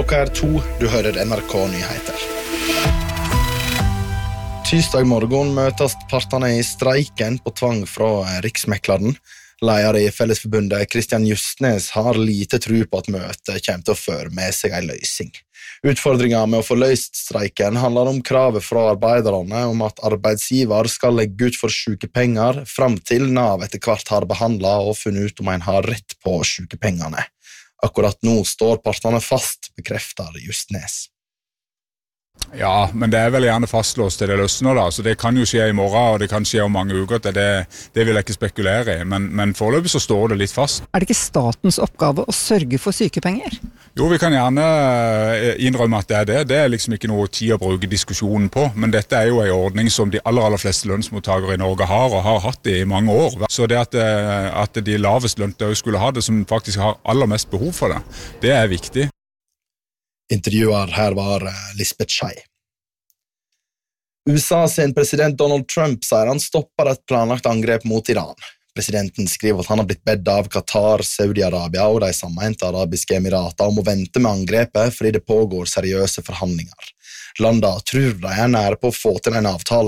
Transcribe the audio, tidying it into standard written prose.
Klokka 2, du hører NRK Nyheter. Tirsdag morgen møtes partene i streiken på tvang fra Riksmekleren. Leder i Fellesforbundet Kristian Justnes har lite tro på at møtet kommer til å føre med seg en løsning. Utfordringen med å få løst streiken handler om kravet fra arbeiderne om at arbeidsgiver skal legge ut for sykepenger frem til Nav etter hvert har behandlet og funnet ut om en har rett på sykepengene. Akkurat nå står partene fast, bekrefter Justnes. Ja, men det vel gjerne fastlåst til det løsner da, så det kan jo skje i morgen, og det kan skje om mange uker, det vil jeg ikke spekulere i, men foreløpig så står det litt fast. Det ikke statens oppgave å sørge for sykepenger? Jo, vi kan gjerne innrømme at det liksom ikke noe tid å bruke diskusjonen på, men dette jo en ordning som de aller fleste lønnsmottakere i Norge har, og har hatt det i mange år. Så det at de lavest lønte skulle ha det, som faktisk har aller mest behov for det, det viktig. Intervjuer her var Lisbeth Schei. USA sin president Donald Trump sier han stopper et planlagt angrep mot Iran. Presidenten skriver at han har blitt bedt av Qatar, Saudi-Arabia og de sammenhengende arabiske emirater om å vente med angrepet fordi det pågår seriøse forhandlinger. Landene tror de nære på å få til en avtale